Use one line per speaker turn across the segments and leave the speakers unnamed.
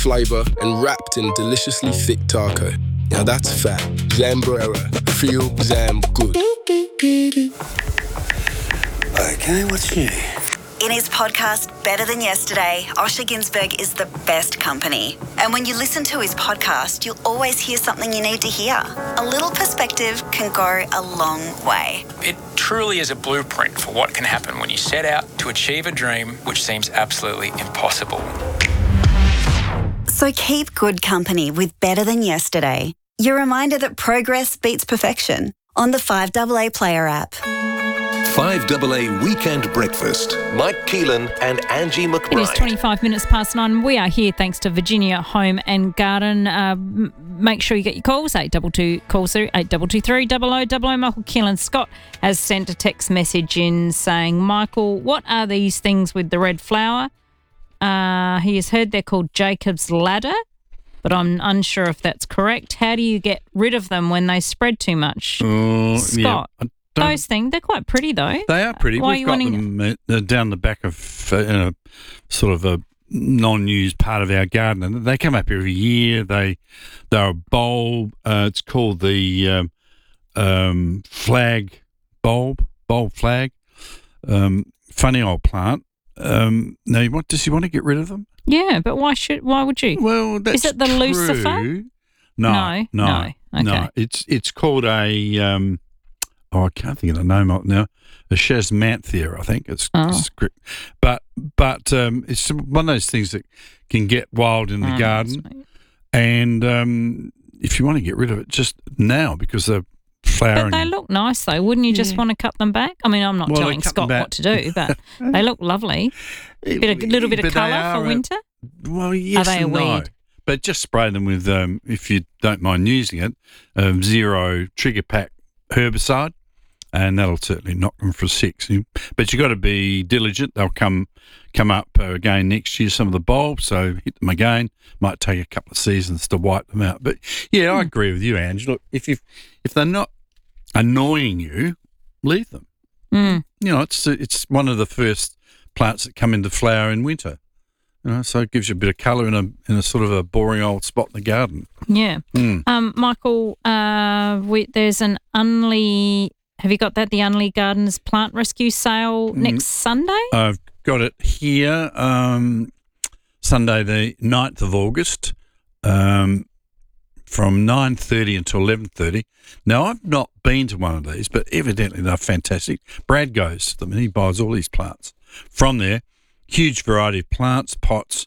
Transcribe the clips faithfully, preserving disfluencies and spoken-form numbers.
flavour and wrapped in deliciously thick taco. Now that's fat. Zambrera. Feel Zam good.
Okay, what's new?
In his podcast, Better Than Yesterday, Osher Günsberg is the best company. And when you listen to his podcast, you'll always hear something you need to hear. A little perspective can go a long way.
It truly is a blueprint for what can happen when you set out to achieve a dream which seems absolutely impossible.
So keep good company with Better Than Yesterday. Your reminder that progress beats perfection on the five A A Player app.
five A A Weekend Breakfast. Mike Keelan and Angie McBride.
It is twenty-five minutes past nine. We are here thanks to Virginia Home and Garden. Uh, m- make sure you get your calls. eight two two call through eight two two three double oh double oh. Michael Keelan Scott has sent a text message in saying, Michael, what are these things with the red flower? Uh, he has heard they're called Jacob's Ladder, but I'm unsure if that's correct. How do you get rid of them when they spread too much?
Uh,
Scott,
yeah,
those things, they're quite pretty though.
They are pretty.
Why
We've
are you
got
wanting...
them uh, down the back of uh, in a sort of a non-used part of our garden, and they come up every year. They they're a bulb. Uh, it's called the um, um, flag bulb, bulb flag. Um, funny old plant. Um, now, you want, does he want to get rid of them?
Yeah, but why should? Why would you?
Well, that's
Is it the
true.
Lucifer?
No,
No,
no,
no. Okay.
no. It's it's called a. Um, oh, I can't think of the name of it now. A Chasmanthia, I think it's.
Oh.
it's correct. But but um, it's one of those things that can get wild in the
Oh,
garden,
sweet.
and um, if you want to get rid of it, just now because they're flowering.
But they look nice though. Wouldn't you just
Yeah.
want to cut them back? I mean, I'm not
Well, they
telling
cut them
Scott
back.
what to do, but they look lovely. Bit of, little bit of
But they
colour
are
for
a-
winter.
Well, yes
they a
and no.
weed?
But just spray them with, um, if you don't mind using it, um, zero trigger pack herbicide, and that'll certainly knock them for six. You- But you've got to be diligent. They'll come come up uh, again next year, some of the bulbs, so hit them again. Might take a couple of seasons to wipe them out. But, yeah, I agree with you, Ange. Look, if, you if they're not annoying you, leave them.
Mm.
You know, it's it's one of the first plants that come into flower in winter. You know, so it gives you a bit of colour in a in a sort of a boring old spot in the garden.
Yeah.
Mm.
Um, Michael, uh, we, there's an Unley. Have you got that? The Unley Gardens plant rescue sale next Sunday.
I've got it here, um, Sunday the ninth of August, um, from nine thirty until eleven thirty. Now, I've not been to one of these, but evidently they're fantastic. Brad goes to them and he buys all these plants from there. Huge variety of plants, pots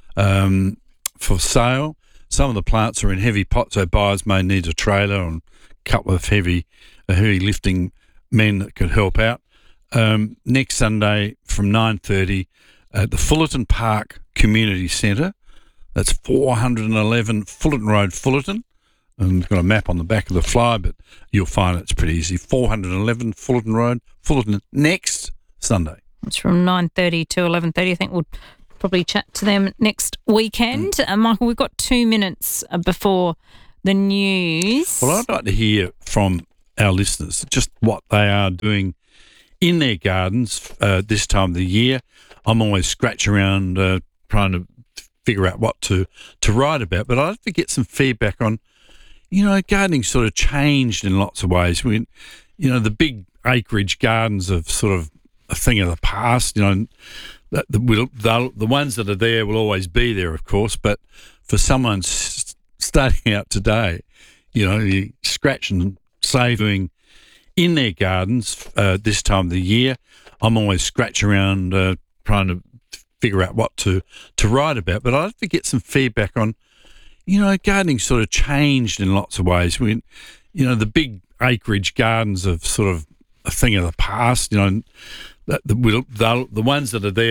um, for sale. Some of the plants are in heavy pots, so buyers may need a trailer and a couple of heavy, uh, heavy lifting men that could help out. Um, next Sunday from nine thirty at the Fullerton Park Community Centre. That's four hundred eleven Fullerton Road, Fullerton. And we've got a map on the back of the flyer, but you'll find it's pretty easy. four hundred eleven Fullerton Road, Fullerton, next Sunday.
It's from nine thirty to eleven thirty. I think we'll probably chat to them next weekend. Uh, Michael, we've got two minutes uh, before the news.
Well, I'd like to hear from our listeners just what they are doing in their gardens uh, this time of the year. I'm always scratching around uh, trying to figure out what to, to write about, but I'd like to get some feedback on, you know, gardening sort of changed in lots of ways. We, you know, the big acreage gardens have sort of a thing of the past. You know, the, the, the ones that are there will always be there, of course, but for someone s- starting out today, you know, you scratch and saving in their gardens uh, this time of the year. I'm always scratching around uh, trying to figure out what to, to write about, but I'd like to get some feedback on, you know, gardening sort of changed in lots of ways. We, you know, the big acreage gardens have sort of a thing of the past. You know, the the, the, the ones that are there